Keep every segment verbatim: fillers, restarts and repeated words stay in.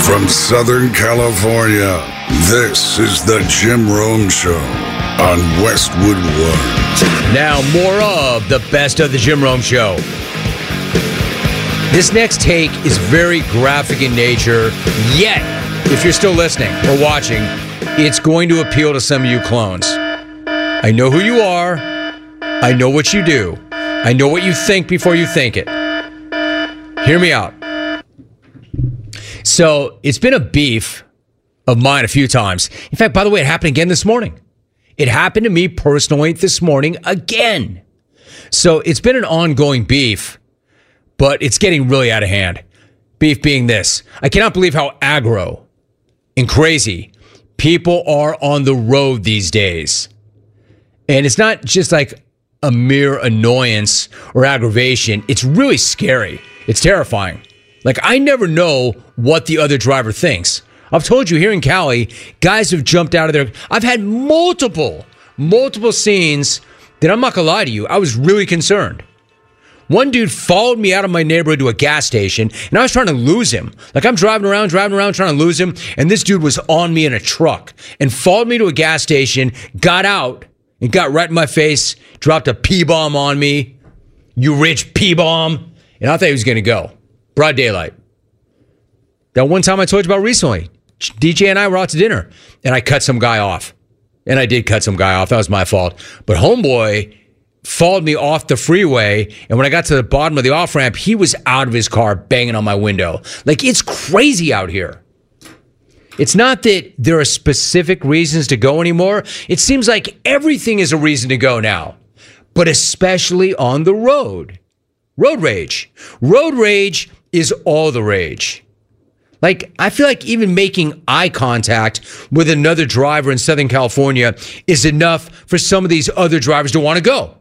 From Southern California, this is the Jim Rome Show on Westwood One. Now, more of the best of the Jim Rome Show. This next take is very graphic in nature, yet, if you're still listening or watching, it's going to appeal to some of you clones. I know who you are. I know what you do. I know what you think before you think it. Hear me out. So, it's been a beef of mine a few times. In fact, by the way, it happened again this morning. It happened to me personally this morning again. So, it's been an ongoing beef, but it's getting really out of hand. Beef being this. I cannot believe how aggro and crazy people are on the road these days. And it's not just like a mere annoyance or aggravation. It's really scary. It's terrifying. Like, I never know what the other driver thinks. I've told you here in Cali, guys have jumped out of their... I've had multiple, multiple scenes that I'm not going to lie to you. I was really concerned. One dude followed me out of my neighborhood to a gas station, and I was trying to lose him. Like, I'm driving around, driving around, trying to lose him, and this dude was on me in a truck and followed me to a gas station, got out, and got right in my face, dropped a P-bomb on me. You rich P-bomb. And I thought he was going to go. Broad daylight. That one time I told you about recently, D J and I were out to dinner, and I cut some guy off. And I did cut some guy off. That was my fault. But homeboy followed me off the freeway, and when I got to the bottom of the off-ramp, he was out of his car banging on my window. Like, it's crazy out here. It's not that there are specific reasons to go anymore. It seems like everything is a reason to go now, but especially on the road. Road rage. Road rage is all the rage. Like, I feel like even making eye contact with another driver in Southern California is enough for some of these other drivers to want to go.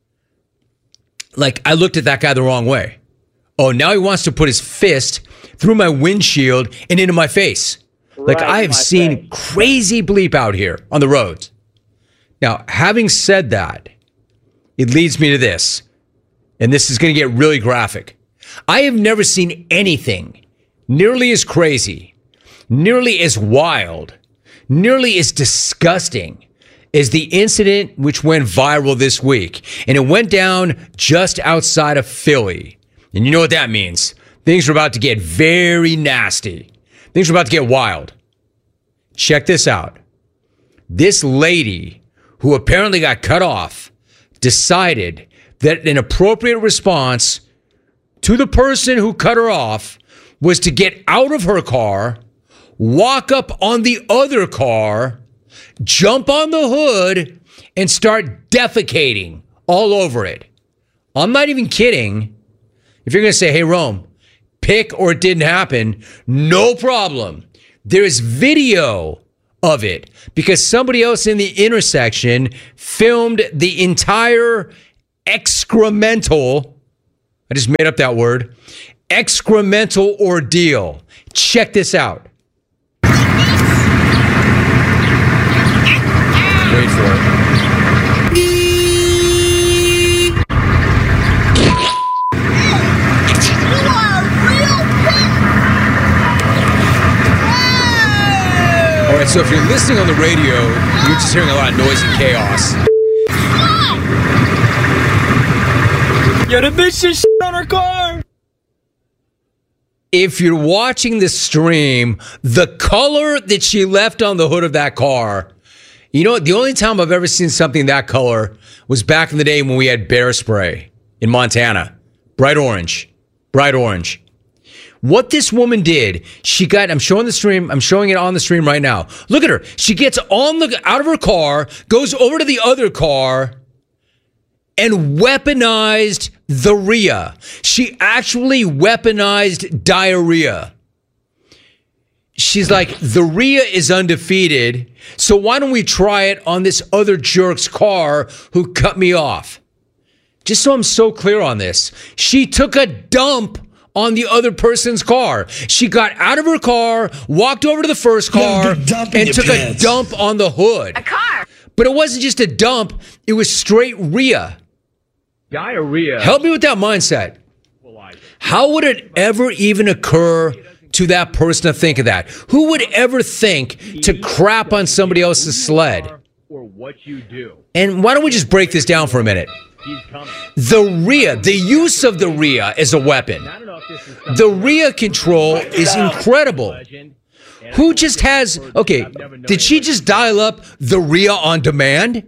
Like, I looked at that guy the wrong way. Oh, now he wants to put his fist through my windshield and into my face. Like, Right, I have seen face. crazy bleep out here on the roads. Now, having said that, it leads me to this. And this is going to get really graphic. I have never seen anything nearly as crazy, nearly as wild, nearly as disgusting as the incident which went viral this week. And it went down just outside of Philly. And you know what that means. Things are about to get very nasty. Things are about to get wild. Check this out. This lady, who apparently got cut off, decided that an appropriate response to the person who cut her off was to get out of her car, walk up on the other car, jump on the hood, and start defecating all over it. I'm not even kidding. If you're going to say, hey, Rome, pick or it didn't happen, no problem. There's video of it because somebody else in the intersection filmed the entire excremental, I just made up that word, excremental ordeal. Check this out. Wait for it. All right, so if you're listening on the radio, you're just hearing a lot of noise and chaos. Yo, the bitch just shit on her car. If you're watching the stream, the color that she left on the hood of that car, you know what? The only time I've ever seen something that color was back in the day when we had bear spray in Montana. Bright orange. Bright orange. What this woman did, she got, I'm showing the stream, I'm showing it on the stream right now. Look at her. She gets on the out of her car, goes over to the other car, and weaponized the R I A. She actually weaponized diarrhea. She's like, the R I A is undefeated, so why don't we try it on this other jerk's car who cut me off? Just so I'm so clear on this, she took a dump on the other person's car. She got out of her car, walked over to the first car, and took pants. a dump on the hood. A car. But it wasn't just a dump, it was straight R I A. Diarrhea. Help me with that mindset. How would it ever even occur to that person to think of that? Who would ever think to crap on somebody else's sled? Or what you do. And why don't we just break this down for a minute? The R I A, the use of the R I A as a weapon. The R I A control is incredible. Who just has, okay, did she just dial up the R I A on demand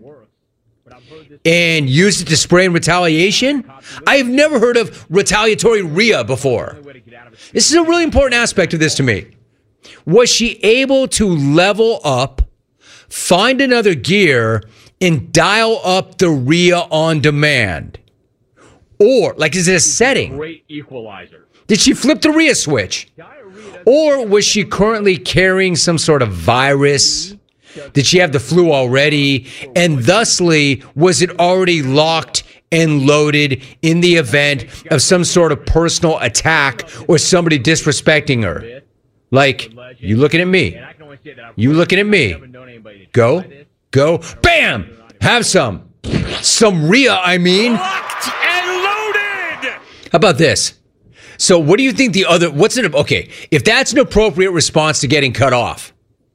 and use it to spray in retaliation? I have never heard of retaliatory R I A before. This is a really important aspect of this to me. Was she able to level up, find another gear, and dial up the R I A on demand? Or, like, is it a setting? Great equalizer. Did she flip the R I A switch? Or was she currently carrying some sort of virus? Did she have the flu already? And thusly, was it already locked and loaded in the event of some sort of personal attack or somebody disrespecting her? Like, you looking at me. You looking at me. Go, go, bam! Have some. Some R I A, I mean. Locked and loaded! How about this? So what do you think the other, what's an, okay, if that's an appropriate response to getting cut off,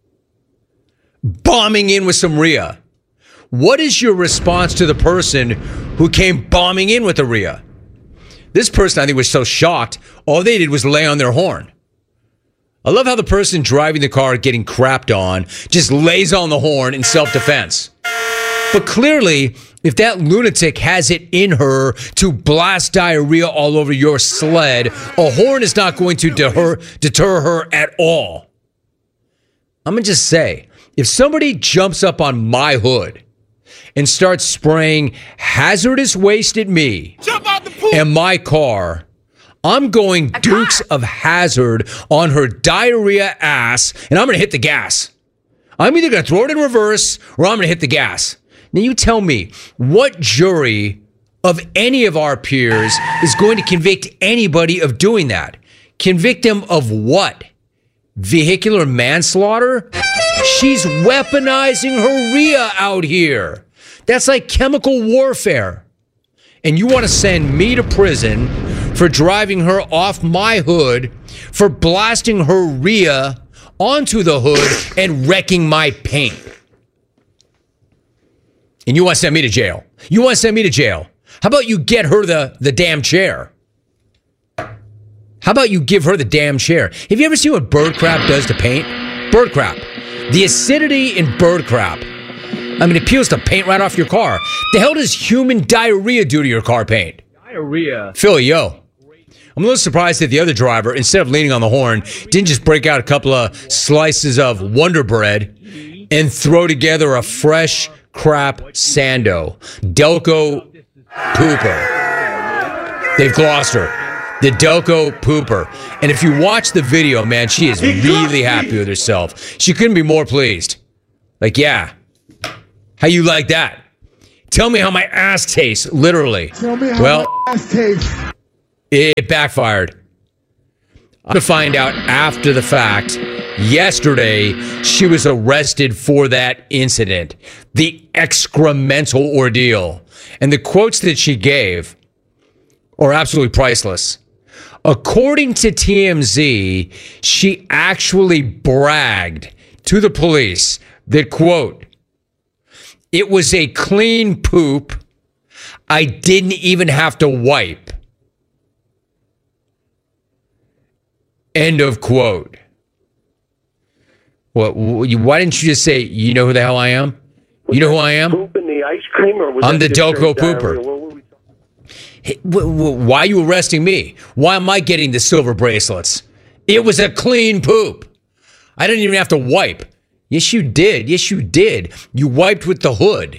bombing in with some R I A, what is your response to the person who came bombing in with the R I A? This person, I think, was so shocked, all they did was lay on their horn. I love how the person driving the car getting crapped on just lays on the horn in self-defense. But clearly, if that lunatic has it in her to blast diarrhea all over your sled, a horn is not going to deter, deter her at all. I'm going to just say, if somebody jumps up on my hood and starts spraying hazardous waste at me and my car, I'm going Dukes of Hazzard on her diarrhea ass, and I'm going to hit the gas. I'm either going to throw it in reverse or I'm going to hit the gas. Now you tell me, what jury of any of our peers is going to convict anybody of doing that? Convict them of what? Vehicular manslaughter? She's weaponizing her R I A out here. That's like chemical warfare. And you want to send me to prison for driving her off my hood, for blasting her R I A onto the hood and wrecking my paint. And you want to send me to jail. You want to send me to jail. How about you get her the, the damn chair? How about you give her the damn chair? Have you ever seen what bird crap does to paint? Bird crap. The acidity in bird crap. I mean, it peels the paint right off your car. The hell does human diarrhea do to your car paint? Diarrhea. Philly, yo. I'm a little surprised that the other driver, instead of leaning on the horn, didn't just break out a couple of slices of Wonder Bread and throw together a fresh crap Sando. Delco Pooper. Dave Gloucester. The Delco Pooper. And if you watch the video, man, she is really happy with herself. She couldn't be more pleased. Like, yeah. How you like that? Tell me how my ass tastes, literally. Tell me how well, my ass tastes. It backfired. I'm going to find out after the fact. Yesterday, she was arrested for that incident. The excremental ordeal. And the quotes that she gave are absolutely priceless. According to T M Z, she actually bragged to the police that, quote, "It was a clean poop. I didn't even have to wipe." End of quote. What? Why didn't you just say, you know who the hell I am? You know who I am? Poop in the ice cream, or was I'm the that just Delco straight diarrhea? Pooper. What were we talking- Hey, wh- wh- why are you arresting me? Why am I getting the silver bracelets? It was a clean poop. I didn't even have to wipe. Yes, you did. Yes, you did. You wiped with the hood.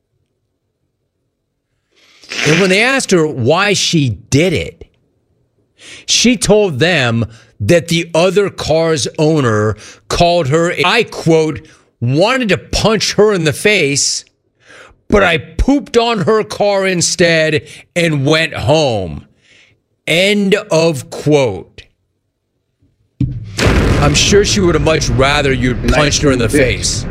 And when they asked her why she did it, she told them that the other car's owner called her, I quote, wanted to punch her in the face, but I pooped on her car instead and went home. End of quote. I'm sure she would have much rather you'd punched her in the face.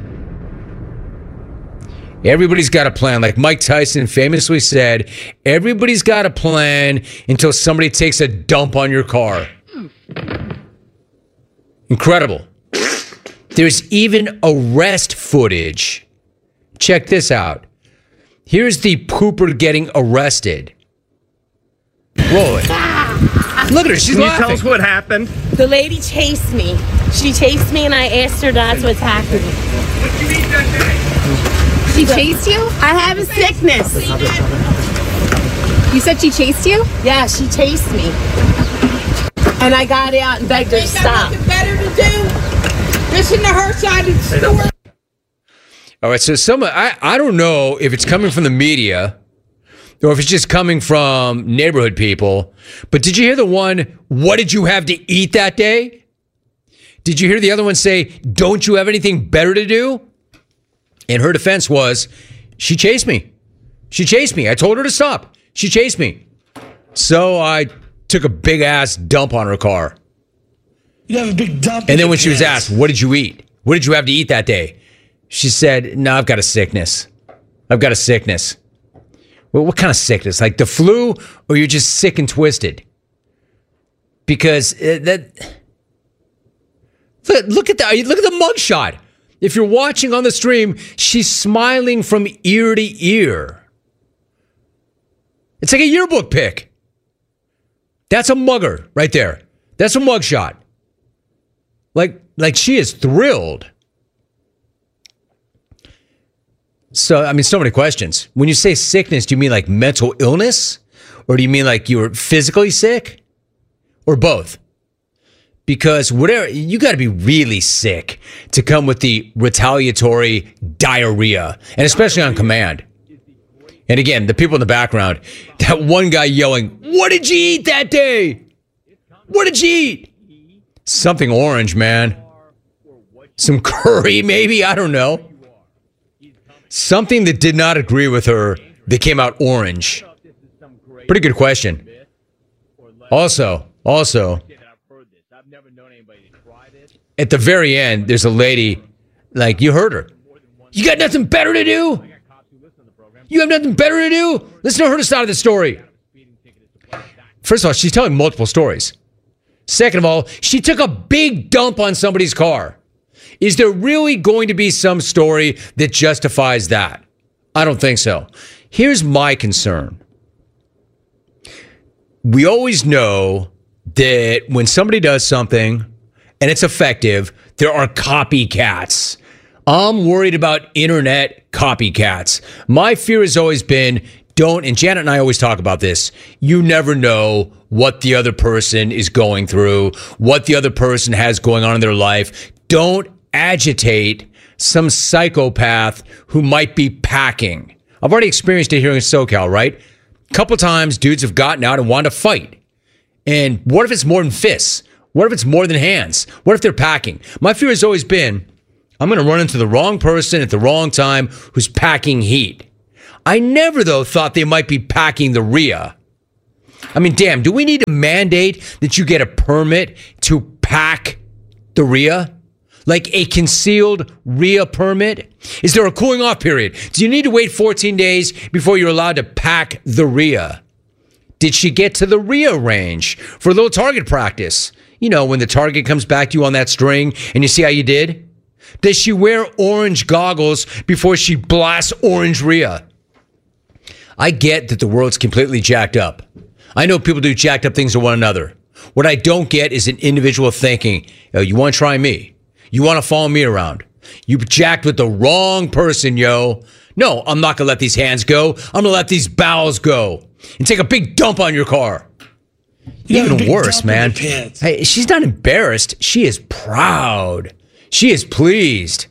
Everybody's got a plan. Like Mike Tyson famously said, everybody's got a plan until somebody takes a dump on your car. Incredible. There's even arrest footage. Check this out. Here's the pooper getting arrested. Roll it. Look at her. She's Can you laughing. tell us what happened? The lady chased me. She chased me and I asked her that's what's happening. What you eat that She chased you? I have a sickness. You said she chased you? Yeah, she chased me. And I got out and begged her to stop. Better to do. This in the her side of the store. All right, so some I, I don't know if it's coming from the media or if it's just coming from neighborhood people, but did you hear the one, what did you have to eat that day? Did you hear the other one say, don't you have anything better to do? And her defense was, she chased me. She chased me. I told her to stop. She chased me. So I took a big ass dump on her car. You have a big dump. And then when she was asked, what did you eat? What did you have to eat that day? She said, no, I've got a sickness. I've got a sickness. Well, what kind of sickness? Like the flu, or you're just sick and twisted? Because uh, that... Look, look at that. Look at the mugshot. If you're watching on the stream, she's smiling from ear to ear. It's like a yearbook pic. That's a mugger right there. That's a mugshot. Like, like she is thrilled. So, I mean, so many questions. When you say sickness, do you mean like mental illness? Or do you mean like you were physically sick? Or both? Because whatever, you got to be really sick to come with the retaliatory diarrhea, and especially on command. And again, the people in the background, that one guy yelling, what did you eat that day? What did you eat? Something orange, man. Some curry, maybe? I don't know. Something that did not agree with her that came out orange. Pretty good question. Also, also, at the very end, there's a lady, like, you heard her. You got nothing better to do? You have nothing better to do? Listen to her side of the story. First of all, she's telling multiple stories. Second of all, she took a big dump on somebody's car. Is there really going to be some story that justifies that? I don't think so. Here's my concern. We always know that when somebody does something and it's effective, there are copycats. I'm worried about internet copycats. My fear has always been, don't, and Janet and I always talk about this, you never know what the other person is going through, what the other person has going on in their life. Don't agitate some psychopath who might be packing. I've already experienced it here in SoCal, right? A couple times dudes have gotten out and wanted to fight. And what if it's more than fists? What if it's more than hands? What if they're packing? My fear has always been, I'm going to run into the wrong person at the wrong time who's packing heat. I never, though, thought they might be packing the R I A. I mean, damn, do we need to mandate that you get a permit to pack the R I A? Like a concealed R I A permit? Is there a cooling off period? Do you need to wait fourteen days before you're allowed to pack the R I A? Did she get to the R I A range for a little target practice? You know, when the target comes back to you on that string and you see how you did? Does she wear orange goggles before she blasts orange R I A? I get that the world's completely jacked up. I know people do jacked up things to one another. What I don't get is an individual thinking, oh, you want to try me? You want to follow me around? You jacked with the wrong person, yo. No, I'm not going to let these hands go. I'm going to let these bowels go and take a big dump on your car. You have a Even big worse, dump in man. your pants. Hey, she's not embarrassed. She is proud. She is pleased.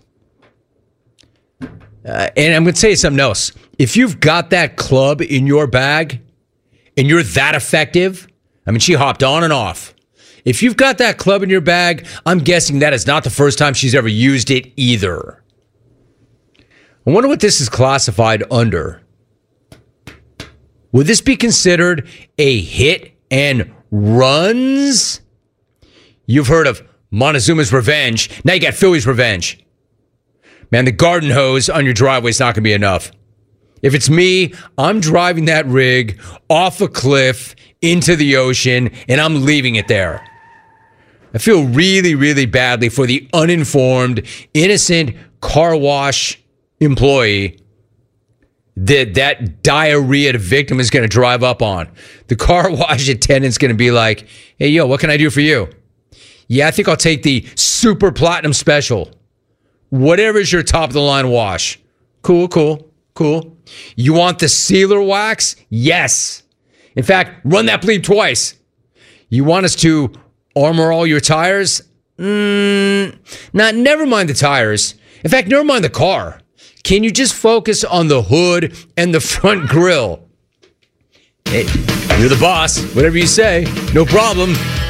Uh, and I'm going to tell you something else. If you've got that club in your bag and you're that effective, I mean, she hopped on and off. If you've got that club in your bag, I'm guessing that is not the first time she's ever used it either. I wonder what this is classified under. Would this be considered a hit and runs? You've heard of Montezuma's revenge. Now you got Philly's revenge. Man, the garden hose on your driveway is not going to be enough. If it's me, I'm driving that rig off a cliff into the ocean, and I'm leaving it there. I feel really, really badly for the uninformed, innocent car wash employee that that diarrhea victim is going to drive up on. The car wash attendant's going to be like, hey, yo, what can I do for you? Yeah, I think I'll take the super platinum special. Whatever's your top of the line wash. Cool, cool, cool. You want the sealer wax? Yes. In fact, run that bleep twice. You want us to armor all your tires? Mm, nah, never mind the tires. In fact, never mind the car. Can you just focus on the hood and the front grille? Hey, you're the boss. Whatever you say, no problem.